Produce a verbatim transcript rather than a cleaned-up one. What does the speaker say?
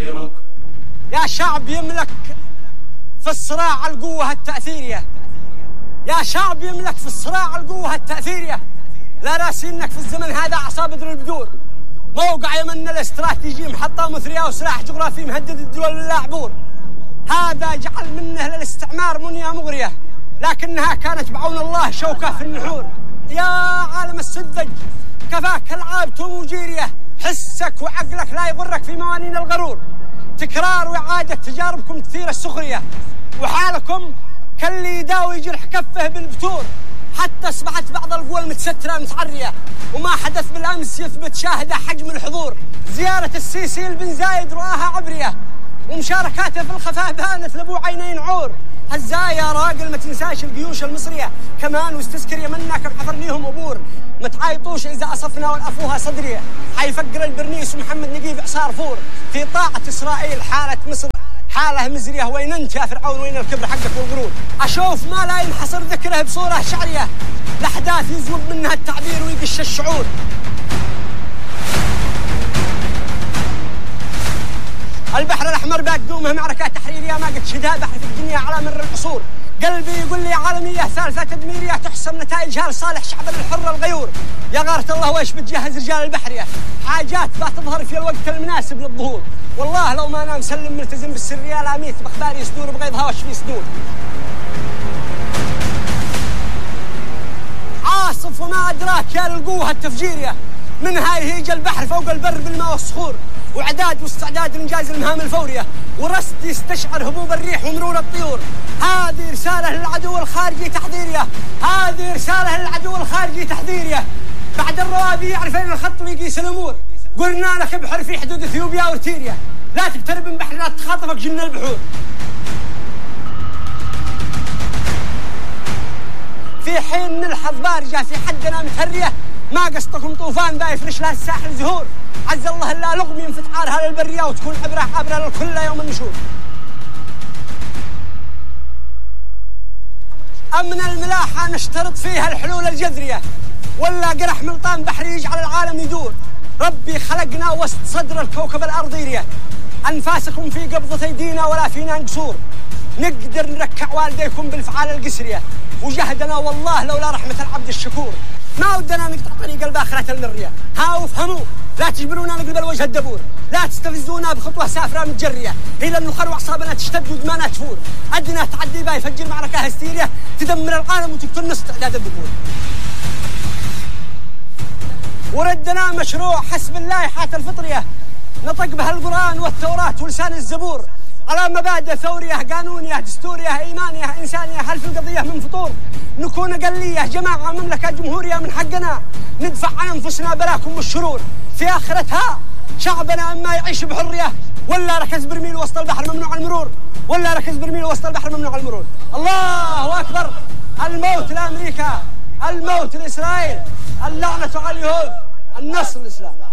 تحريرك. يا شعب يملك في الصراع القوة التأثيرية، يا شعب يملك في الصراع القوة التأثيرية، لا راسي انك في الزمن هذا اعصاب بدر البدور، موقع يمن الاستراتيجي محطة مثرية وسلاح جغرافي مهدد الدول لا عبور. هذا جعل منه للاستعمار منية مغرية، لكنها كانت بعون الله شوكة في النحور. يا عالم السذج كفاك العاب توم وجيرية، حسك وعقلك لا يغرك في موانين الغرور. تكرار وإعادة تجاربكم تثير السخرية، وحالكم كاللي يداوي جرح كفه بالبتور. حتى أصبحت بعض القوى المتسترة متعرية، وما حدث بالأمس يثبت شاهدة حجم الحضور. زيارة السيسي لبن زايد رآها عبرية، ومشاركاته في الخفاء بانت لابو عينين عور. هزايا يا راجل ما تنساش الجيوش المصرية كمان، واستذكر يمنا كم حفر ليهم أبور. ما تعايطوش إذا أصفنا والأفوها صدرية، حيفقر البرنيس ومحمد نجيب عصار فور. في طاعة إسرائيل حالة مصر حالة مزرية، وين أنت يا فرعون وين الكبر حقك والغرور؟ أشوف ما لا ينحصر ذكره بصورة شعرية، الأحداث يزوب منها التعبير ويقش الشعور. البحر الأحمر بقدومه معركة تحريرية ما قد شهدها بحر في الدنيا على مر العصور. قلبي يقول لي عالمية ثالثة تدميرية تحسم نتائجها لصالح شعبنا الحر الغيور. يا غارة الله وإيش بتجهز رجال البحرية، حاجات بتظهر في الوقت المناسب للظهور. والله لو ما أنا مسلم ملتزم بالسرية لا ميت بأخباري يصدور بغيظها وش في صدور. عاصف وما أدراك يا للقوة التفجيرية، منها يهيج البحر فوق البر بالماء والصخور. وإعداد واستعداد لإنجاز المهام الفورية، ورصد يستشعر هبوب الريح ومرور الطيور. هذه رسالة للعدو الخارجي تحذيرية، هذه رسالة للعدو الخارجي تحذيرية. بعد الروابي يعرف أين الخط ويقيس الأمور. قلنا لك بحر في حدود إثيوبيا وارتيريا، لا تقترب من بحر لا تخاطفك جن البحور. في حين نلحظ بارجة في حدنا متهرية، ما قصدكم طوفان ذا يفرش لها الساحل زهور. عز الله لا لغم ينفت عارها للبرية، وتكون عبرة عبرة للكل يوم النشور. أمن الملاحة نشترط فيها الحلول الجذرية، ولا قرح ملطان بحري يجعل العالم يدور. ربي خلقنا وسط صدر الكوكب الأرضية، أنفاسكم في قبضة أيدينا ولا فينا قصور. نقدر نركع والديكم بالفعال القسرية، وجهدنا والله لولا رحمة العبد الشكور. ما ودنا نقطع طريق الباخرة المرية، ها وافهموا لا تجبرونا نقلب الوجه الدبور. لا تستفزونا بخطوة سافرة متجرية، إلى النخر وأعصابنا تشتد ودمانا تفور. أدنى تعدي بها يفجر معركة هستيرية تدمر العالم وتقتل نص تعداد الذكور. وردنا مشروع حسب اللائحات الفطرية، نطق بها القرآن والتوراة ولسان الزبور، على مبادئ ثورية قانونية دستورية إيمانية إنسانية. هل في القضية من فطور؟ نكون أقلية جماعة مملكة جمهورية، من حقنا ندفع عن أنفسنا بلاكم والشرور. في آخرتها شعبنا أما يعيش بحرية، ولا ركز برميل وسط البحر ممنوع المرور، ولا ركز برميل وسط البحر ممنوع المرور. الله أكبر. الموت لأمريكا، الموت لإسرائيل، اللعنة على اليهود، النصر للإسلام.